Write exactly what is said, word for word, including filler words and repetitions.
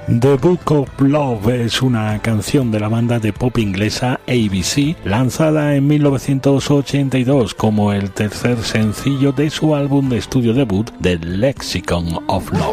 The Book of Love es una canción de la banda de pop inglesa A B C, lanzada en mil novecientos ochenta y dos como el tercer sencillo de su álbum de estudio debut, The Lexicon of Love.